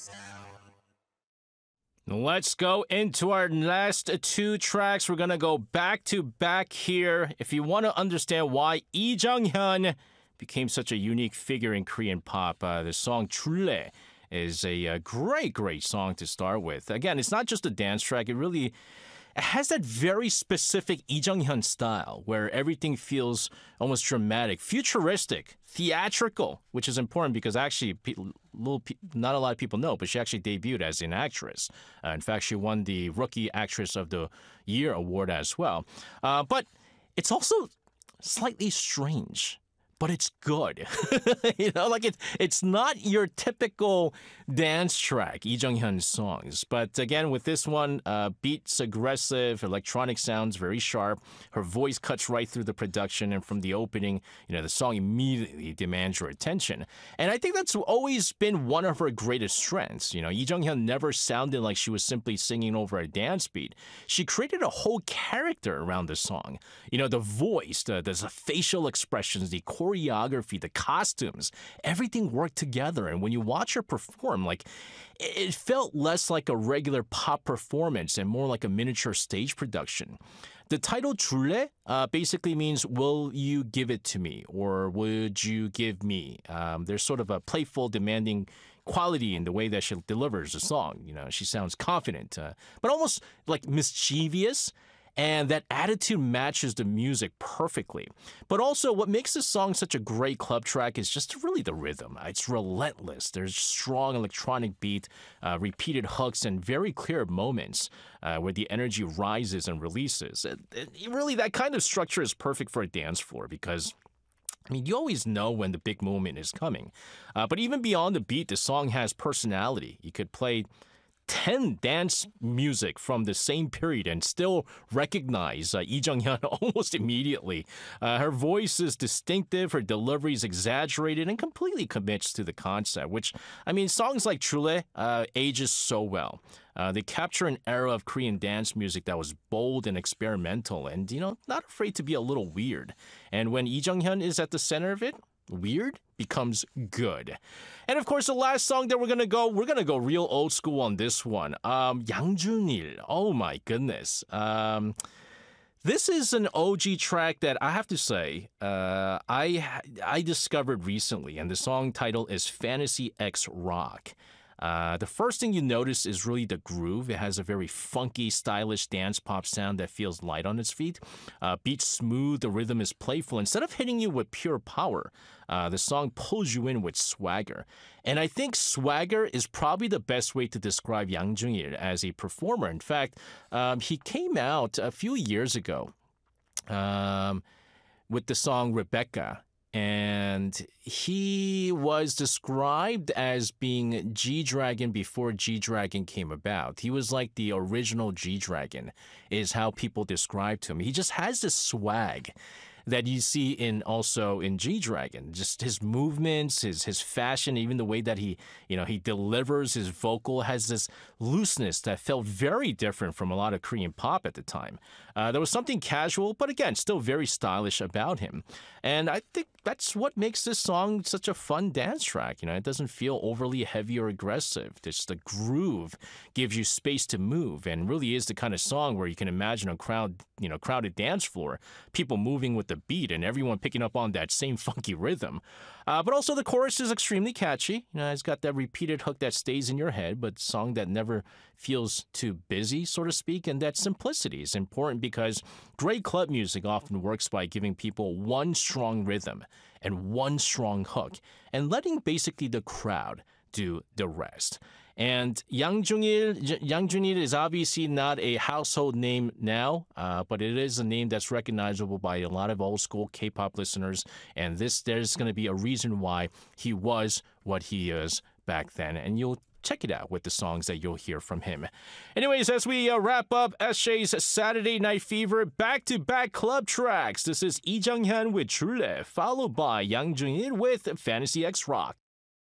Let's go into our last two tracks. We're going to go back to back here. If you want to understand why Lee Jung-hyun became such a unique figure in Korean pop, the song Chule is a great, great song to start with. Again, it's not just a dance track. It has that very specific Lee Jung-hyun style where everything feels almost dramatic, futuristic, theatrical, which is important because actually not a lot of people know, but she actually debuted as an actress. In fact, she won the Rookie Actress of the Year award as well. But it's also slightly strange. But it's good. It's not your typical dance track, Lee Jung-hyun's songs. But again, with this one, beats aggressive, electronic sounds very sharp. Her voice cuts right through the production, and from the opening, the song immediately demands your attention. And I think that's always been one of her greatest strengths. Lee Jung-hyun never sounded like she was simply singing over a dance beat. She created a whole character around the song. The voice, the facial expressions, the choreography, the costumes, everything worked together. And when you watch her perform, it felt less like a regular pop performance and more like a miniature stage production. The title Chule basically means, will you give it to me? Or would you give me? There's sort of a playful, demanding quality in the way that she delivers the song. She sounds confident, but almost like mischievous. And that attitude matches the music perfectly. But also, what makes this song such a great club track is just really the rhythm. It's relentless. There's strong electronic beat, repeated hooks, and very clear moments where the energy rises and releases. Really, that kind of structure is perfect for a dance floor because you always know when the big moment is coming. But even beyond the beat, the song has personality. You could play 10 dance music from the same period and still recognize Lee Jung-hyun almost immediately. Her voice is distinctive, her delivery is exaggerated, and completely commits to the concept, which, songs like Chule ages so well. They capture an era of Korean dance music that was bold and experimental and, not afraid to be a little weird. And when Lee Jung-hyun is at the center of it, weird becomes good. And of course, the last song that we're gonna go real old school on this one. Yang Jun-il. Oh my goodness. This is an OG track that I have to say I discovered recently, and the song title is Fantasy X Rock. The first thing you notice is really the groove. It has a very funky, stylish dance pop sound that feels light on its feet. Beats smooth, the rhythm is playful. Instead of hitting you with pure power, the song pulls you in with swagger. And I think swagger is probably the best way to describe Yang Jun-il as a performer. In fact, he came out a few years ago with the song Rebecca. And he was described as being G-Dragon before G-Dragon came about. He was like the original G-Dragon, is how people described him. He just has this swag that you see also in G-Dragon. Just his movements, his fashion, even the way that he delivers his vocal has this looseness that felt very different from a lot of Korean pop at the time. There was something casual, but again, still very stylish about him. And I think that's what makes this song such a fun dance track. It doesn't feel overly heavy or aggressive. Just the groove gives you space to move, and really is the kind of song where you can imagine a crowded dance floor, people moving with the beat and everyone picking up on that same funky rhythm. But also the chorus is extremely catchy. It's got that repeated hook that stays in your head, but song that never feels too busy, so to speak. And that simplicity is important because great club music often works by giving people one strong rhythm and one strong hook and letting basically the crowd do the rest. And Yang Jun-il is obviously not a household name now, but it is a name that's recognizable by a lot of old school K-pop listeners. And there's going to be a reason why he was what he is back then. And you'll check it out with the songs that you'll hear from him. Anyways, as we wrap up SJ's Saturday Night Fever back-to-back club tracks, this is Lee Jung-hyun with Chule, followed by Yang Jun-il with Fantasy X Rock.